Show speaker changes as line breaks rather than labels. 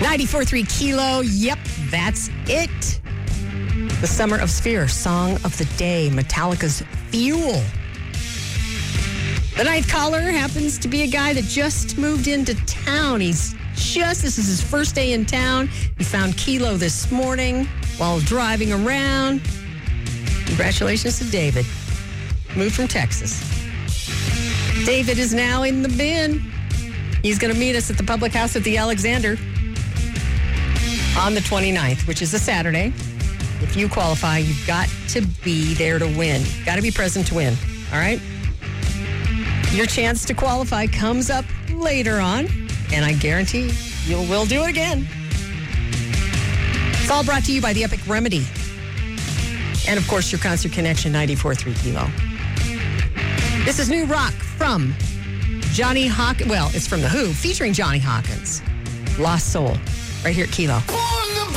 94.3 Kilo. Yep, that's it. The Summer of Sphere, Song of the Day, Metallica's Fuel. The ninth caller happens to be a guy that just moved into town. This is his first day in town. He found Kilo this morning while driving around. Congratulations to David. Moved from Texas. David is now in the bin. He's going to meet us at the Public House at the Alexander on the 29th, which is a Saturday. If you qualify, you've got to be there to win. Got to be present to win. All right? Your chance to qualify comes up later on, and I guarantee we'll do it again. It's all brought to you by the Epic Remedy. And, of course, your Concert Connection 94.3 Kilo. This is new rock from Johnny Hawkins. Well, it's from The Who, featuring Johnny Hawkins. Lost Soul, right here at Kilo.